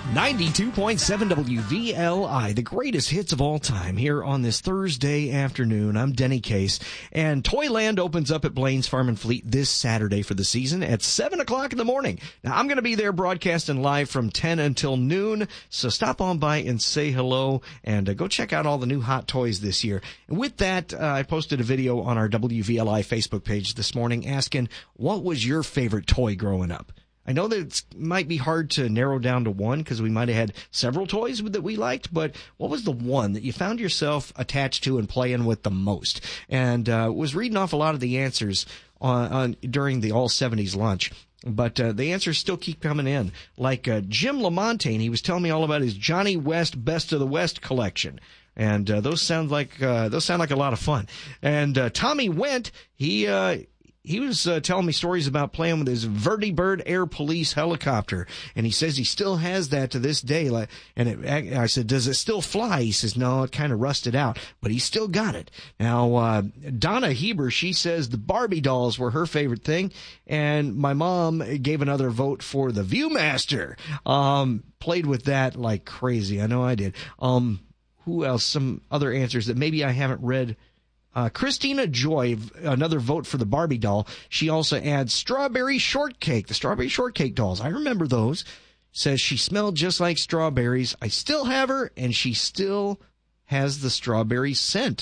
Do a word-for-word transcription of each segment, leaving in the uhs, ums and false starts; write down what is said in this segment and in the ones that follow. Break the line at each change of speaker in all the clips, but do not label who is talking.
ninety-two point seven W V L I, the greatest hits of all time, here on this Thursday afternoon. I'm Denny Case, and Toyland opens up at Blaine's Farm and Fleet this Saturday for the season at seven o'clock in the morning. Now, I'm going to be there broadcasting live from ten until noon, so stop on by and say hello, and uh, go check out all the new hot toys this year. And with that, uh, I posted a video on our W V L I Facebook page this morning asking, what was your favorite toy growing up? I know that it might be hard to narrow down to one because we might have had several toys that we liked, but what was the one that you found yourself attached to and playing with the most? And uh, was reading off a lot of the answers on, on during the All seventies lunch, but uh, the answers still keep coming in. Like uh, Jim Lamontagne, he was telling me all about his Johnny West Best of the West collection. And uh, those sound like uh, those sound like a lot of fun. And uh, Tommy Wendt, he uh, he was uh, telling me stories about playing with his Vertibird Air Police helicopter, and he says he still has that to this day. Like, and it, I said, "Does it still fly?" He says, "No, it kind of rusted out, but he still got it." Now, uh, Donna Heber, she says the Barbie dolls were her favorite thing, and my mom gave another vote for the Viewmaster. Um, played with that like crazy. I know I did. Um. Who else? Some other answers that maybe I haven't read. Uh, Christina Joy, another vote for the Barbie doll. She also adds strawberry shortcake, the strawberry shortcake dolls. I remember those. Says she smelled just like strawberries. I still have her, and she still has the strawberry scent.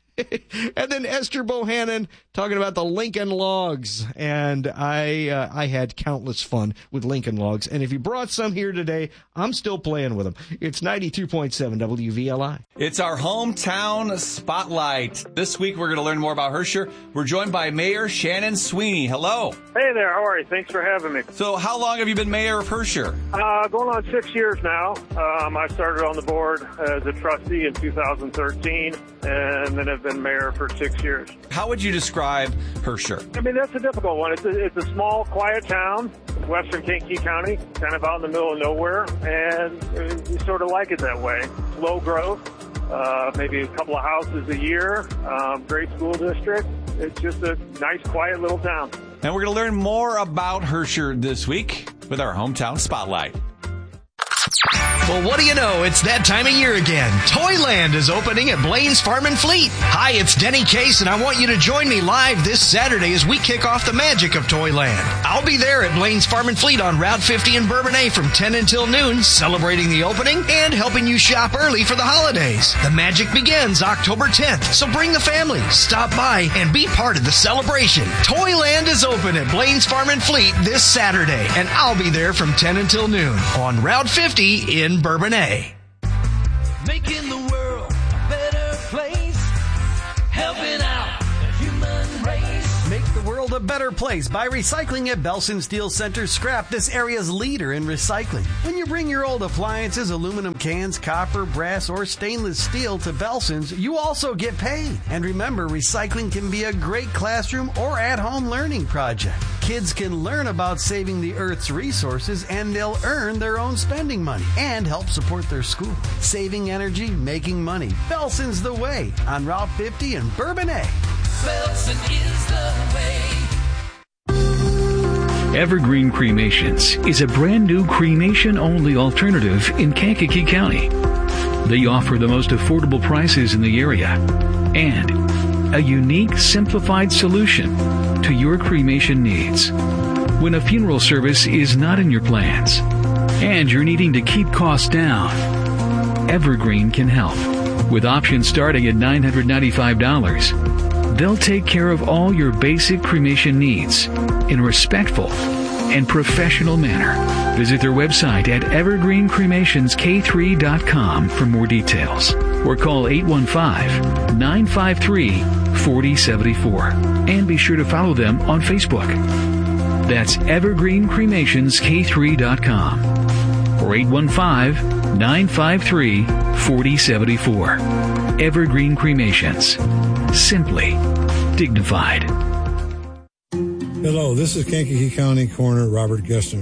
And then Esther Bohannon talking about the Lincoln Logs, and I uh, I had countless fun with Lincoln Logs, and if you brought some here today, I'm still playing with them. It's ninety-two point seven W V L I.
It's our hometown spotlight. This week we're going to learn more about Herscher. We're joined by Mayor Shannon Sweeney. Hello.
Hey there, how are you? Thanks for having me.
So how long have you been mayor of Herscher?
Uh, going on six years now. Um, I started on the board as a trustee in two thousand thirteen, and then have been mayor for six years.
How would you describe Herscher?
I mean, that's a difficult one. It's a, it's a small, quiet town, western Kankakee County, kind of out in the middle of nowhere, and we sort of like it that way. Slow growth, uh, maybe a couple of houses a year, um, great school district. It's just a nice, quiet little town.
And we're going to learn more about Herscher this week with our hometown spotlight.
Well, what do you know? It's that time of year again. Toyland is opening at Blaine's Farm and Fleet. Hi, it's Denny Case, and I want you to join me live this Saturday as we kick off the magic of Toyland. I'll be there at Blaine's Farm and Fleet on Route fifty in Bourbonnais from ten until noon, celebrating the opening and helping you shop early for the holidays. The magic begins October tenth, so bring the family, stop by, and be part of the celebration. Toyland is open at Blaine's Farm and Fleet this Saturday, and I'll be there from ten until noon on Route fifty in Bourbonnais.
Making the world a better place, helping out the human race.
Make the world a better place by recycling at Belson Steel Center Scrap, this area's leader in recycling. When you bring your old appliances, aluminum cans, copper, brass, or stainless steel to Belson's, you also get paid. And remember, recycling can be a great classroom or at-home learning project. Kids can learn about saving the Earth's resources, and they'll earn their own spending money and help support their school. Saving energy, making money. Belson's the way on Route fifty in Bourbonnais.
Belson is the way.
Evergreen Cremations is a brand new cremation-only alternative in Kankakee County. They offer the most affordable prices in the area and a unique, simplified solution to your cremation needs. When a funeral service is not in your plans and you're needing to keep costs down, Evergreen can help. With options starting at nine hundred ninety-five dollars, they'll take care of all your basic cremation needs in a respectful and professional manner. Visit their website at evergreen cremations k three dot com for more details, or call eight one five, nine five three, four zero seven four and be sure to follow them on Facebook. That's evergreen cremations k three dot com or eight one five, nine five three, four zero seven four. Evergreen Cremations. Simply dignified.
Hello, this is Kankakee County Coroner Robert Gessner.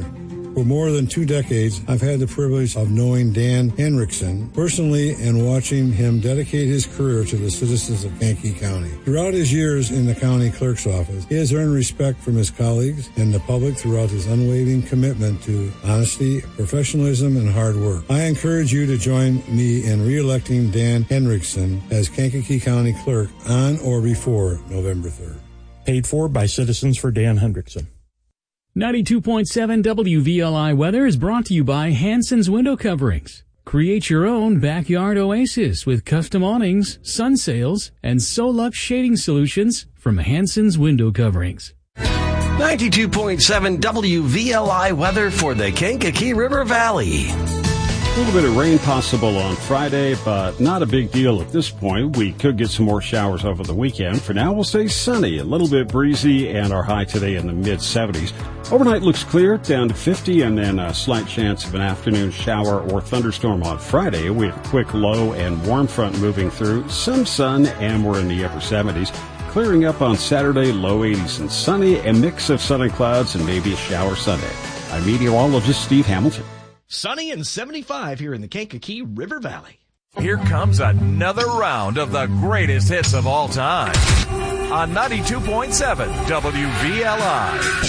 For more than two decades, I've had the privilege of knowing Dan Henriksen personally and watching him dedicate his career to the citizens of Kankakee County. Throughout his years in the county clerk's office, he has earned respect from his colleagues and the public throughout his unwavering commitment to honesty, professionalism, and hard work. I encourage you to join me in re-electing Dan Henriksen as Kankakee County Clerk on or before November third.
Paid for by Citizens for Dan Hendrickson.
ninety-two point seven W V L I weather is brought to you by Hanson's Window Coverings. Create your own backyard oasis with custom awnings, sun sails, and Solux shading solutions from Hanson's Window Coverings.
ninety-two point seven W V L I weather for the Kankakee River Valley.
A little bit of rain possible on Friday, but not a big deal at this point. We could get some more showers over the weekend. For now, we'll stay sunny, a little bit breezy, and our high today in the mid seventies. Overnight looks clear, down to fifty, and then a slight chance of an afternoon shower or thunderstorm on Friday. We have a quick low and warm front moving through, some sun, and we're in the upper seventies. Clearing up on Saturday, low eighties and sunny, a mix of sun and clouds, and maybe a shower Sunday. I'm meteorologist Steve Hamilton.
Sunny and seventy-five here in the Kankakee River Valley.
Here comes another round of the greatest hits of all time on ninety-two point seven W V L I.